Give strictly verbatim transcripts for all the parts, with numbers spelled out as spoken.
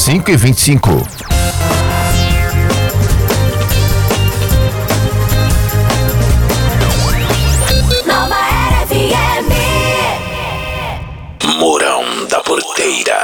cinco e vinte e cinco. Nova Era F M. Morão da Porteira.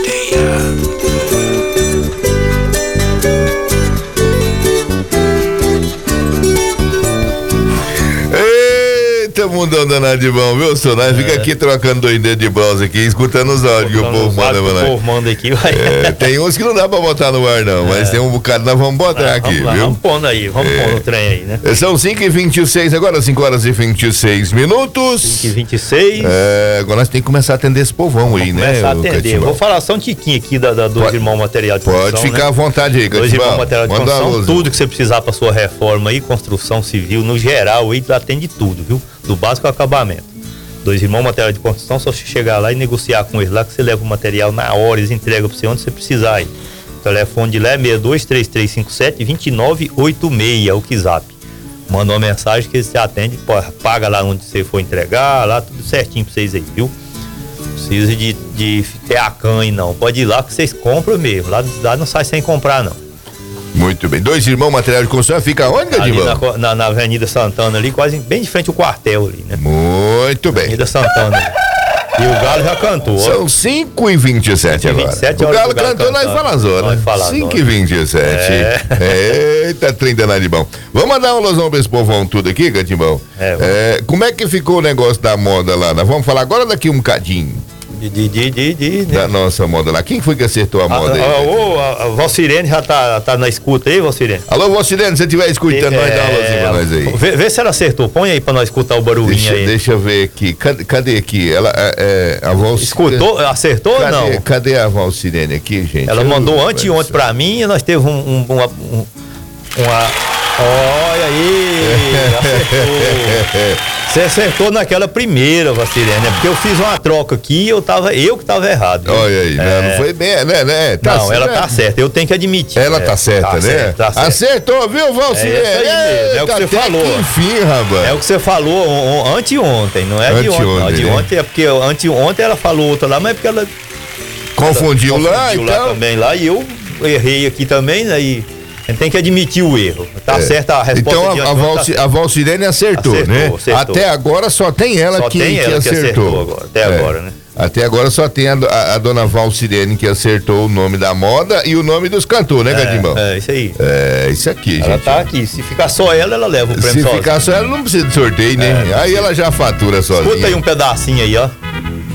Eita, mundão danado de bom, viu, senhor? Nós fica aqui trocando doideira de bronze aqui, escutando os áudios que o povo manda, O mano. povo manda aqui, vai. É, tem uns que não dá pra botar no ar, não, mas tem um bocado nós vamos botar É, aqui, vamos lá, viu? Vamos pondo aí, vamos É. pondo o trem aí, né? São cinco e vinte e seis, agora cinco horas e vinte e seis minutos. cinco e vinte e seis. É, agora nós temos que começar a atender esse povão aí, né? Começar a ô atender. Catimbau? Vou falar só um tiquinho aqui da, da dois Pode- irmãos material de Pode construção. ficar né? à vontade aí, Dois Catimbau. irmãos material de Manda uma construção, luz. tudo que você precisar para sua reforma aí, construção civil, no geral, aí atende tudo, viu? Do básico ao acabamento. Dois irmãos material de construção, só você chegar lá e negociar com eles lá, que você leva o material na hora, eles entregam para você onde você precisar aí. O telefone de lá é seis dois três três cinco sete dois nove oito seis, é o WhatsApp. Manda uma mensagem que eles te atendem, pô, paga lá onde você for entregar, lá tudo certinho para vocês aí, viu? Não precisa de, de ter a canha, não. Pode ir lá que vocês compram mesmo. Lá da cidade não sai sem comprar, não. Muito bem. Dois irmãos material de construção, fica onde, Ali Catimbau? na, co- na, na Avenida Santana ali, quase bem de frente ao quartel ali, né? Muito bem. Avenida Santana. E o Galo já cantou. ó. São cinco e vinte e sete agora. vinte e sete O horas Galo do Galo cantou, nós cantando. fala as horas. Nós fala as cinco horas. e vinte e sete. É. Eita, trinta nada de bom. Vamos mandar um alusão pra esse povão tudo aqui, Catimbau? É, vamos. É, como é que ficou o negócio da moda lá? Nós vamos falar agora daqui um bocadinho De, de, de, de, de, da né? nossa moda lá. Quem foi que acertou a A, moda aí? a, ô, a, a Valcirene já tá, tá na escuta aí, Valcirene? Alô, Vocilene, se você estiver escutando, nós dá uma luzinha pra nós aí. Vê, vê se ela acertou. Põe aí pra nós escutar o barulhinho Deixa, aí. deixa eu ver aqui. Cadê, cadê aqui? Ela, é, é, a Valcirene. Escutou? Acertou Cadê, ou não? cadê a Valcirene aqui, gente? Ela Eu- mandou anteontem pra mim e nós teve um, um, uma, um- uma. Olha aí! Acertou! Você acertou naquela primeira, Valcirene, né? Porque eu fiz uma troca aqui e eu, tava, eu que tava errado. viu? Olha aí, né? É. Não foi bem, né? né? Tá Não, ela certo. tá certa, eu tenho que admitir. Ela É, tá certa, tá né? certo, tá certo. Acertou, viu, Valcirene? É isso aí mesmo, é o que você Até falou. que enfim, rapaz. É o que você falou on, on, anteontem, não é de ontem. Não. Anteontem, De né? ontem é porque anteontem ela falou outra lá, mas é porque ela Confundiu lá, confundiu então. lá também lá e eu errei aqui também, né? E a gente tem que admitir o erro. Tá É. certa a resposta Então de a, a, anteontem, Valci, tá- a Valcirene acertou, Acertou, né? acertou. Até agora só tem ela Só que, tem ela que que acertou. acertou agora, até agora, né? Até agora só tem a, a- a dona Valcirene que acertou o nome da moda e o nome dos cantores, né, Catimbau? É, é isso aí. É, isso aqui, Ela gente. tá aqui. Se ficar só ela, ela leva o prêmio Se sozinha. ficar só ela, não precisa de sorteio, né? É, aí ela já fatura sozinha. Escuta aí um pedacinho aí, ó.